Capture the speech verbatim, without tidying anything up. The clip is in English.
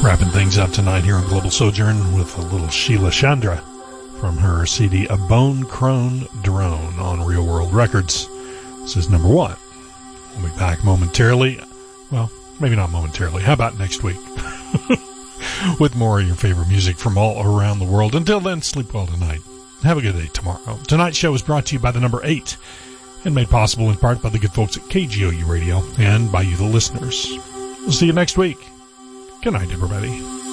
Wrapping things up tonight here on Global Sojourn with a little Sheila Chandra from her C D A Bone Crone Drone on Real World Records. This is number one. We'll be back momentarily. Well, maybe not momentarily. How about next week? With more of your favorite music from all around the world. Until then, sleep well tonight. Have a good day tomorrow. Tonight's show is brought to you by the number eight and made possible in part by the good folks at K G O U Radio and by you, the listeners. We'll see you next week. Good night, everybody.